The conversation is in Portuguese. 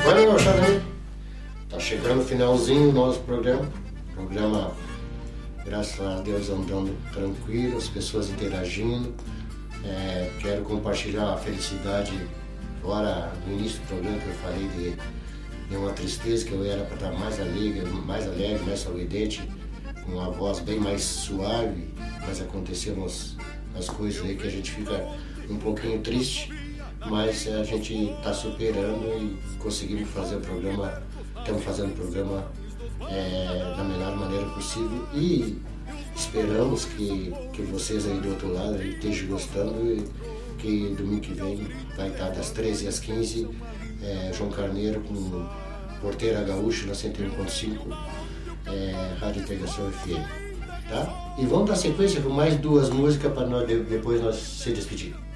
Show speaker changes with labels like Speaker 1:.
Speaker 1: Olha, moçada, aí. Tá chegando o finalzinho do nosso programa. Programa, graças a Deus, andando tranquilo, as pessoas interagindo. Quero compartilhar a felicidade. Agora, no início do programa que eu falei de uma tristeza, que eu era para estar mais alegre, mais sorridente, com uma voz bem mais suave, mas aconteceram as coisas aí que a gente fica um pouquinho triste, mas a gente está superando e conseguimos fazer o programa, estamos fazendo o programa da melhor maneira possível e esperamos que vocês aí do outro lado aí estejam gostando e que domingo que vem vai estar das 13 às 15, João Carneiro com Porteira Gaúcha na 101.5, Rádio Integração FM, tá? E vamos dar sequência com mais duas músicas para depois nós se despedir.